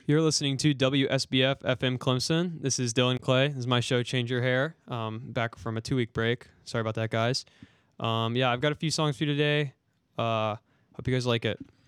You're listening to WSBF FM Clemson. This is Dylan Clay. This is my show, Change Your Hair. Back from a 2-week break. Sorry about that, guys. I've got a few songs for you today. Hope you guys like it.